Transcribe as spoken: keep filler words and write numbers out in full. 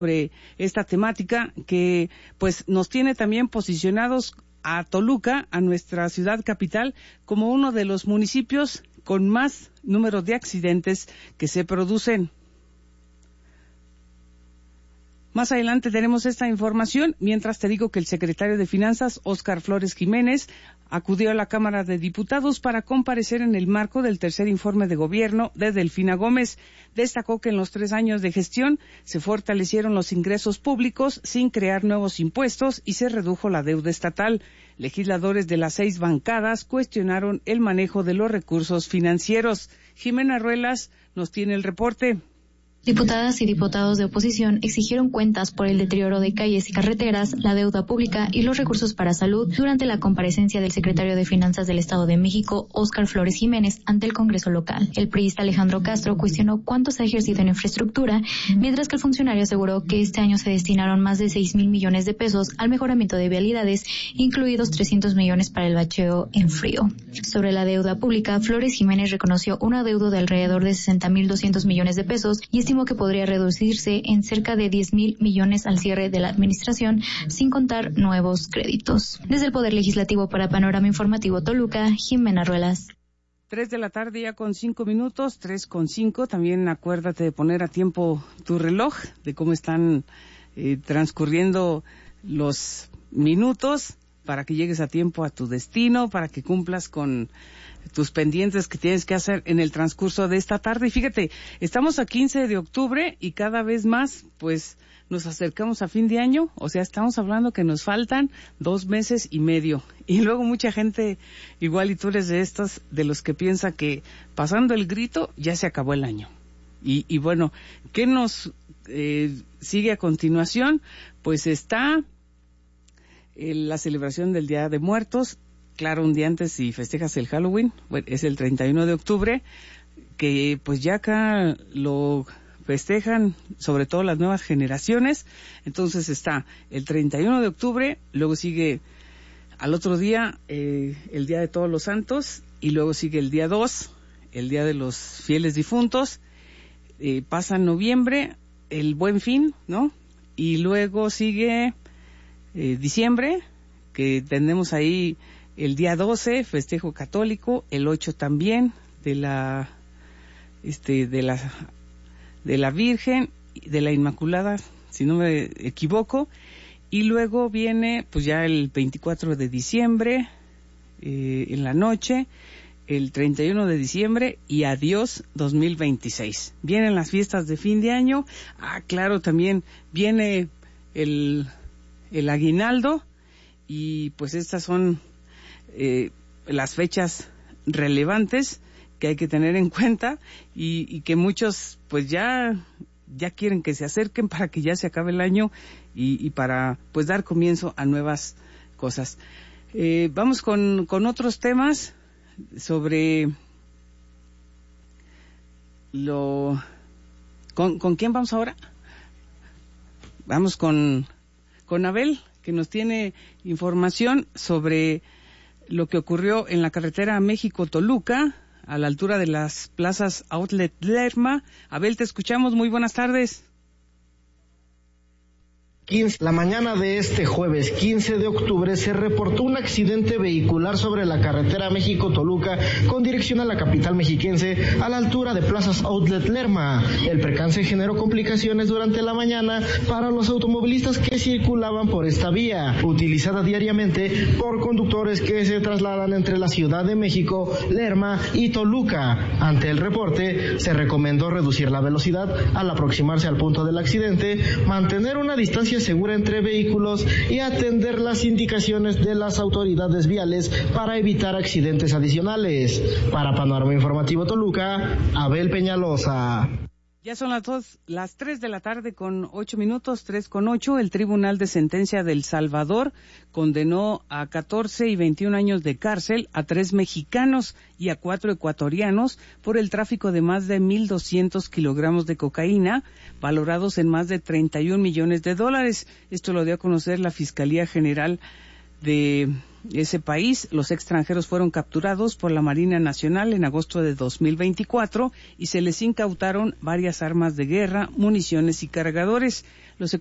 sobre esta temática que pues nos tiene también posicionados a Toluca, a nuestra ciudad capital, como uno de los municipios con más número de accidentes que se producen. Más adelante tenemos esta información, mientras te digo que el secretario de Finanzas, Óscar Flores Jiménez, acudió a la Cámara de Diputados para comparecer en el marco del tercer informe de gobierno de Delfina Gómez. Destacó que en los tres años de gestión se fortalecieron los ingresos públicos sin crear nuevos impuestos y se redujo la deuda estatal. Legisladores de las seis bancadas cuestionaron el manejo de los recursos financieros. Jimena Ruelas nos tiene el reporte. Diputadas y diputados de oposición exigieron cuentas por el deterioro de calles y carreteras, la deuda pública y los recursos para salud durante la comparecencia del secretario de Finanzas del Estado de México, Óscar Flores Jiménez, ante el Congreso local. El priista Alejandro Castro cuestionó cuánto se ha ejercido en infraestructura, mientras que el funcionario aseguró que este año se destinaron más de seis mil millones de pesos al mejoramiento de vialidades, incluidos trescientos millones para el bacheo en frío. Sobre la deuda pública, Flores Jiménez reconoció un adeudo de alrededor de sesenta mil doscientos millones de pesos y estimó que podría reducirse en cerca de diez mil millones al cierre de la administración, sin contar nuevos créditos. Desde el Poder Legislativo para Panorama Informativo Toluca, Jimena Ruelas. Tres de la tarde ya con cinco minutos, tres con cinco. También acuérdate de poner a tiempo tu reloj, de cómo están eh, transcurriendo los minutos para que llegues a tiempo a tu destino, para que cumplas con tus pendientes que tienes que hacer en el transcurso de esta tarde. Y fíjate, estamos a quince de octubre y cada vez más, pues, nos acercamos a fin de año. O sea, estamos hablando que nos faltan dos meses y medio. Y luego mucha gente, igual y tú eres de estos, de los que piensa que pasando el grito ya se acabó el año. Y, y bueno, ¿qué nos eh, sigue a continuación? Pues está eh, la celebración del Día de Muertos. Claro, un día antes si festejas el Halloween, bueno, es el treinta y uno de octubre, que pues ya acá lo festejan, sobre todo las nuevas generaciones. Entonces está el treinta y uno de octubre, luego sigue al otro día eh, el Día de Todos los Santos, y luego sigue el día dos, el Día de los Fieles Difuntos, eh, pasa noviembre, el Buen Fin, ¿no? Y luego sigue eh, diciembre, que tenemos ahí el día doce, festejo católico, el ocho también, de la, este, de la, de la Virgen, de la Inmaculada, si no me equivoco, y luego viene, pues ya el veinticuatro de diciembre, eh, en la noche, el treinta y uno de diciembre, y adiós dos mil veintiséis. Vienen las fiestas de fin de año, ah, claro, también viene el, el aguinaldo, y pues estas son Eh, las fechas relevantes que hay que tener en cuenta y, y que muchos pues ya ya quieren que se acerquen para que ya se acabe el año y, y para pues dar comienzo a nuevas cosas. Eh, vamos con, con otros temas sobre lo ¿con, ¿con quién vamos ahora? Vamos con con Abel, que nos tiene información sobre lo que ocurrió en la carretera México-Toluca, a la altura de las plazas Outlet Lerma. Abel, te escuchamos. Muy buenas tardes. La mañana de este jueves quince de octubre se reportó un accidente vehicular sobre la carretera México-Toluca con dirección a la capital mexiquense a la altura de plazas Outlet Lerma. El percance generó complicaciones durante la mañana para los automovilistas que circulaban por esta vía, utilizada diariamente por conductores que se trasladan entre la Ciudad de México, Lerma y Toluca. Ante el reporte, se recomendó reducir la velocidad al aproximarse al punto del accidente, mantener una distancia segura entre vehículos y atender las indicaciones de las autoridades viales para evitar accidentes adicionales. Para Panorama Informativo Toluca, Abel Peñalosa. Ya son las dos, las tres de la tarde con ocho minutos, tres con ocho. El Tribunal de Sentencia de El Salvador condenó a catorce y veintiún años de cárcel a tres mexicanos y a cuatro ecuatorianos por el tráfico de más de mil doscientos kilogramos de cocaína, valorados en más de treinta y un millones de dólares. Esto lo dio a conocer la Fiscalía General de ese país. Los extranjeros fueron capturados por la Marina Nacional en agosto de dos mil veinticuatro y se les incautaron varias armas de guerra, municiones y cargadores. Los